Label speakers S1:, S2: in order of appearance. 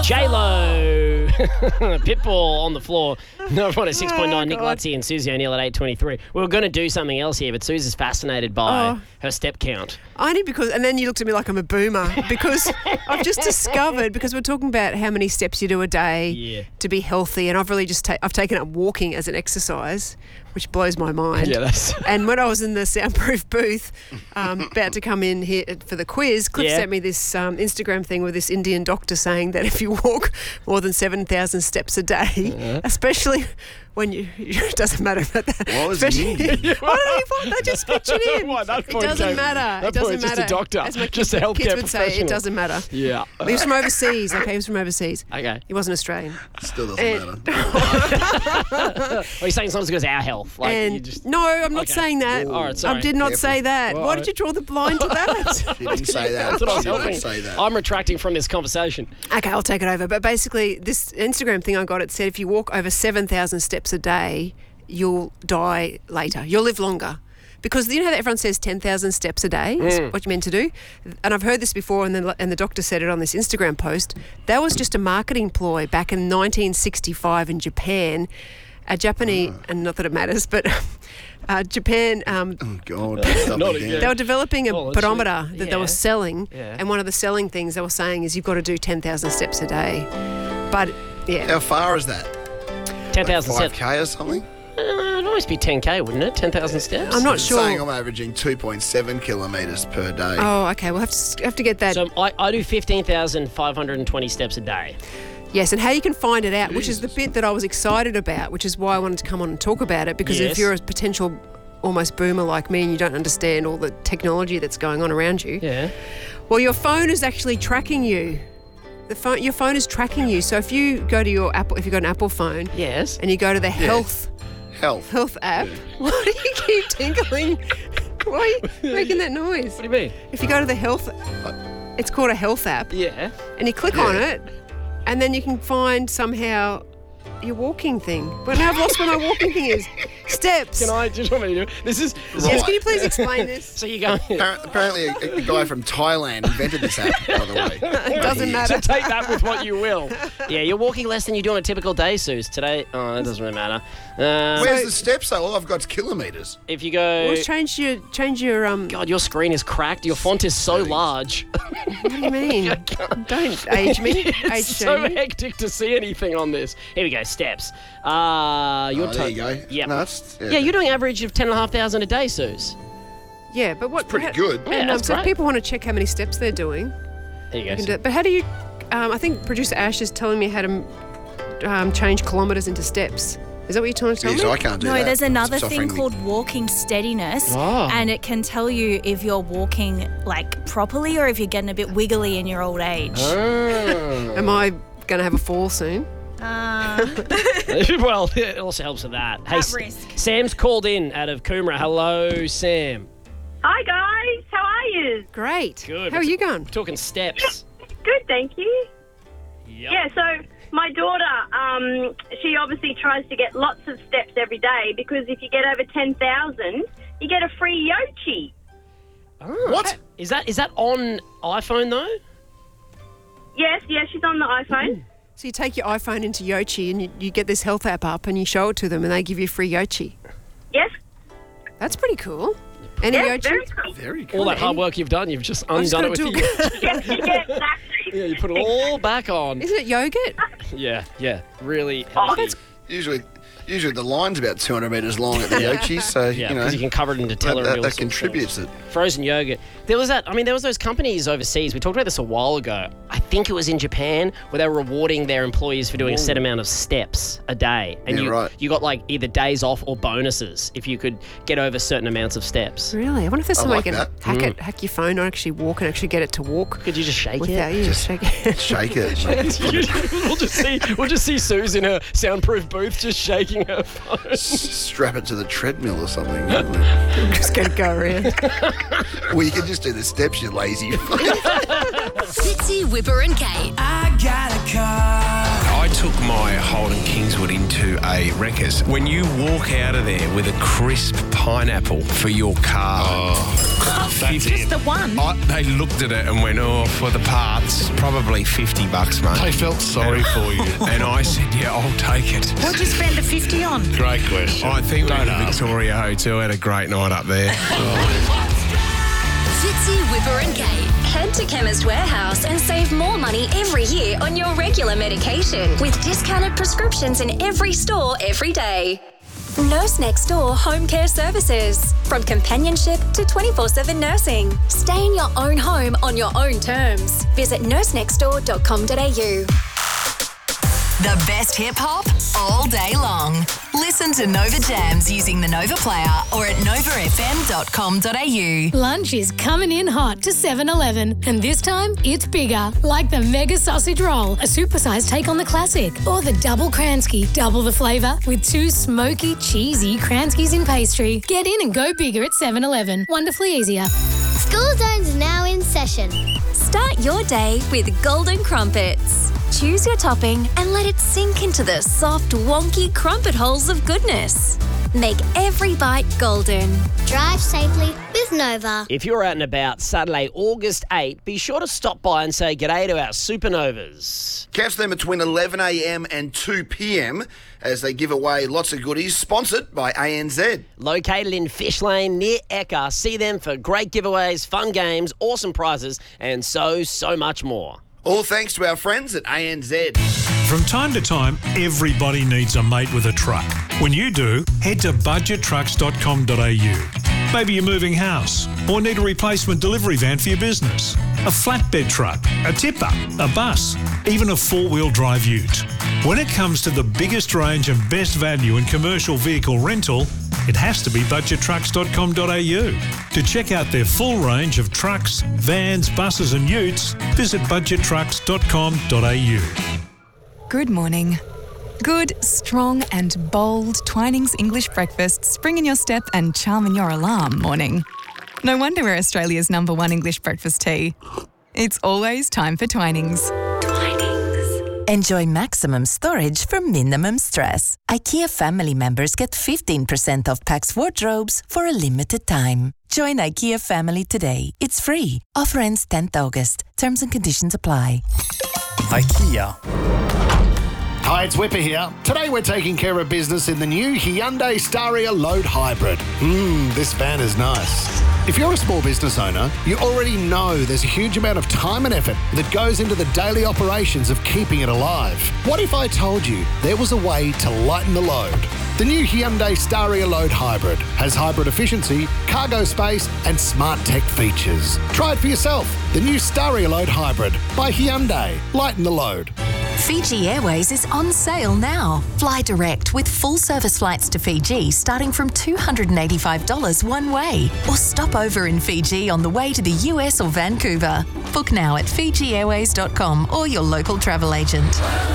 S1: J-Lo. Pitbull on the floor. No, at 6.9. Nick Lutzi and Susie O'Neill at 8.23. We were going to do something else here, but Susie's fascinated by her step count.
S2: Only because, and then you looked at me like I'm a boomer because I've just discovered, because we're talking about how many steps you do a day to be healthy, and I've really just I've taken up walking as an exercise, which blows my mind.
S1: Yeah,
S2: And when I was in the soundproof booth, about to come in here for the quiz, Cliff sent me this Instagram thing with this Indian doctor saying that if you walk more than 7,000 steps a day, especially when it doesn't matter about that.
S3: What was he Indian?
S2: I don't know, they just pitch it in.
S1: Why, that
S2: It
S1: point
S2: doesn't
S1: came-
S2: matter.
S1: that
S2: It doesn't
S1: point, just
S2: matter.
S1: a doctor,
S2: As my
S1: just a
S2: kids
S1: healthcare
S2: would say,
S1: professional.
S2: it doesn't matter.
S1: Yeah.
S2: He was from overseas. Okay, he was from overseas.
S1: Okay.
S2: He wasn't Australian.
S3: Still doesn't matter.
S1: Well, you're saying it's not as good as our health. Like, you
S2: And
S1: just...
S2: no, I'm not
S1: Okay.
S2: saying that.
S1: All right, sorry.
S2: I did not
S3: Careful.
S2: say that.
S1: Well,
S2: Why did you draw the blind to that?
S3: She didn't say that.
S1: That's what I was
S3: She didn't
S1: hoping.
S3: say that.
S1: I'm retracting from this conversation.
S2: Okay, I'll take it over. But basically, this Instagram thing I got, it said if you walk over 7,000 steps a day, you'll die later. You'll live longer. Because you know how everyone says 10,000 steps a day is what you're meant to do? And I've heard this before, and the doctor said it on this Instagram post. That was just a marketing ploy back in 1965 in Japan. A Japanese, and not that it matters, but Japan...
S3: Oh, God. Stop
S1: Not
S3: again.
S1: again.
S2: They were developing a
S1: Oh, that's
S2: pedometer
S1: true.
S2: that they were selling,
S1: Yeah.
S2: and one of the selling things they were saying is you've got to do 10,000 steps a day. But, yeah.
S3: How far is that?
S1: 10,000 steps.
S3: 5K or something?
S1: It'd always be 10K, wouldn't it? 10,000 steps?
S2: I'm not
S3: It's
S2: sure.
S3: saying I'm averaging 2.7 kilometres per day.
S2: Oh, okay. We'll have to get that.
S1: So I do 15,520 steps a day.
S2: Yes, and how you can find it out, which is the
S3: Jesus.
S2: bit that I was excited about, which is why I wanted to come on and talk about it, because
S1: Yes.
S2: if you're a potential almost boomer like me and you don't understand all the technology that's going on around you,
S1: Yeah.
S2: well, your phone is actually tracking you. Your phone is tracking you. So if you go to your Apple, if you've got an Apple phone,
S1: Yes.
S2: and you go to the health app, why do you keep tinkling? Why are you making that noise?
S1: What do you mean?
S2: If you go to the health, it's called a health app,
S1: Yeah.
S2: and you click on it, and then you can find somehow your walking thing. But now I've lost what my walking thing is. Steps.
S1: Do you want me to do it? This is...
S2: Yes, can you please explain this?
S1: So you're going...
S3: Apparently, a guy from Thailand invented this app, by the way.
S2: It doesn't
S1: So
S2: matter.
S1: take that with what you will. Yeah, you're walking less than you do on a typical day, Suze. Today, it doesn't really matter.
S3: Where's the steps, though? All I've got is kilometres.
S1: If you go...
S2: Well, change your
S1: God, your screen is cracked. Your font is so large.
S2: What do you mean? Don't age me. Age
S1: It's so
S2: shame me.
S1: hectic to see anything on this. Here we go, steps. Your
S3: There you go.
S1: Yeah.
S3: No,
S1: Yeah, you're doing average of 10,500 a day, Suze.
S2: Yeah, but what?
S3: pretty good.
S1: Yeah,
S2: And
S1: that's
S2: so
S1: great.
S2: if people want to check how many steps they're doing,
S1: There you
S2: you can
S1: go.
S2: do it. But how do you? I think producer Ash is telling me how to change kilometres into steps. Is that what you're trying to tell
S3: Yes,
S2: me?
S3: I can't do
S4: No,
S3: that.
S4: there's another
S3: It's
S4: thing
S3: offering me-
S4: called walking steadiness,
S1: Oh.
S4: and it can tell you if you're walking like properly or if you're getting a bit wiggly in your old age.
S1: Oh.
S2: Am I going to have a fall soon?
S1: Well, it also helps with that. Hey,
S4: At risk.
S1: Sam's called in out of Coomera. Hello, Sam.
S5: Hi guys, how are you?
S2: Great.
S1: Good.
S2: How are you going?
S1: Talking steps.
S5: Good, thank you.
S1: Yep.
S5: Yeah, so my daughter, she obviously tries to get lots of steps every day because if you get over 10,000, you get a free Yochi.
S1: Oh.
S3: What?
S1: Is that on iPhone though?
S5: Yes, she's on the iPhone.
S2: So you take your iPhone into Yochi and you get this health app up and you show it to them and they give you free Yochi.
S5: Yes,
S2: That's pretty cool. Any
S5: yes,
S2: Yochi?
S5: very cool.
S3: Very cool.
S1: All that hard work you've done, you've just
S2: just
S1: undone it
S2: gotta
S1: with
S2: do
S1: you.
S5: Yes, exactly.
S1: Yeah, you put it all back on.
S2: Isn't it yogurt?
S1: Yeah. Really
S5: Oh,
S1: healthy.
S3: Usually the line's about 200 metres long at the Yochi, so,
S1: Yeah,
S3: you know,
S1: because you can cover it in Nutella and all
S3: that
S1: sorts of
S3: contributes
S1: things.
S3: it.
S1: Frozen yogurt. There was those companies overseas. We talked about this a while ago. I think it was in Japan where they were rewarding their employees for doing a set amount of steps a day. And
S3: Yeah, right.
S1: you got like either days off or bonuses if you could get over certain amounts of steps.
S2: Really? I wonder if there's
S3: I
S2: some way
S3: like
S2: you can
S3: that.
S2: hack your phone or actually walk and actually get it to walk
S1: Could you just shake
S2: without
S1: it?
S2: you
S3: Just-
S2: shake it.
S3: Shake it.
S1: we'll just see Suze in her soundproof booth just shaking her phone.
S3: Strap it to the treadmill or something.
S2: Just get it go around.
S3: Well, you can just do the steps, you lazy.
S6: Fitzy, Whipper and Kate.
S7: I got a car.
S8: I
S6: took my Holden Kingswood into a Wreckers. When you walk out of there with a crisp pineapple for your car,
S7: That's
S4: Just
S7: it.
S4: the one.
S6: they looked at it and went, oh, for the parts, probably $50, mate.
S7: They felt sorry for you.
S6: And I said, yeah, I'll take it.
S4: What'd you spend the 50 on?
S7: Great question.
S6: I think we
S7: Don't
S6: went to
S7: ask.
S6: Victoria Hotel, had a great night up there.
S8: Fitzy, Whipper and Kate. Head to Chemist Warehouse and save more money every year on your regular medication with discounted prescriptions in every store every day. Nurse Next Door Home Care Services. From companionship to 24/7 nursing. Stay in your own home on your own terms. Visit nursenextdoor.com.au.
S9: The best hip hop all day long. Listen to Nova Jams using the Nova Player or at novafm.com.au.
S10: Lunch is coming in hot to 7-Eleven, and this time it's bigger, like the Mega Sausage Roll, a supersized take on the classic, or the Double Kransky, double the flavour with 2 smoky, cheesy Kranskys in pastry. Get in and go bigger at 7-Eleven. Wonderfully easier.
S11: School Zone's now in session.
S8: Start your day with Golden Crumpets. Choose your topping and let it sink into the soft, wonky crumpet holes of goodness. Make every bite golden.
S11: Drive safely with Nova.
S1: If you're out and about Saturday, August 8, be sure to stop by and say g'day to our Supernovas.
S3: Catch them between 11 a.m. and 2 p.m. as they give away lots of goodies, sponsored by ANZ.
S1: Located in Fish Lane near Ekka, see them for great giveaways, fun games, awesome prizes, and so much more.
S3: All thanks to our friends at ANZ.
S12: From time to time, everybody needs a mate with a truck. When you do, head to budgetrucks.com.au. Maybe you're moving house or need a replacement delivery van for your business, a flatbed truck, a tipper, a bus, even a 4-wheel drive ute. When it comes to the biggest range and best value in commercial vehicle rental, it has to be budgettrucks.com.au. To check out their full range of trucks, vans, buses and utes, visit budgettrucks.com.au.
S13: Good morning. Good, strong and bold Twinings English breakfast spring in your step and charm in your alarm morning. No wonder we're Australia's #1 English breakfast tea. It's always time for Twinings.
S9: Enjoy maximum storage for minimum stress. IKEA family members get 15% off Pax wardrobes for a limited time. Join IKEA family today. It's free. Offer ends 10th August. Terms and conditions apply.
S7: IKEA. Hi, it's Whipper here. Today we're taking care of business in the new Hyundai Staria Load Hybrid. This van is nice. If you're a small business owner, you already know there's a huge amount of time and effort that goes into the daily operations of keeping it alive. What if I told you there was a way to lighten the load? The new Hyundai Staria Load Hybrid has hybrid efficiency, cargo space and smart tech features. Try it for yourself. The new Staria Load Hybrid by Hyundai. Lighten the load.
S9: Fiji Airways is on sale now. Fly direct with full service flights to Fiji starting from $285 one way. Or stop over in Fiji on the way to the US or Vancouver. Book now at FijiAirways.com or your local travel agent.